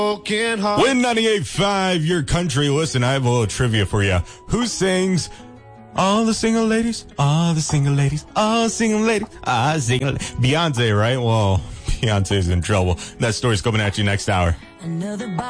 Win 98.5, your country. Listen, I have a little trivia for you. Who sings all the single ladies, all the single ladies, all single ladies, all single ladies? Beyonce, right? Well, Beyonce's in trouble. That story's coming at you next hour.